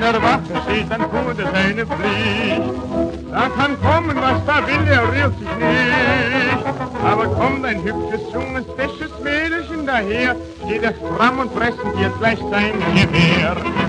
der Wache steht, dann tut er seine Pflicht. Da kann kommen, was da will, er rührt sich nicht. Aber kommt ein hübsches, junges, fesches Mädelchen daher, geht er stramm und fressen dir gleich sein Gewehr.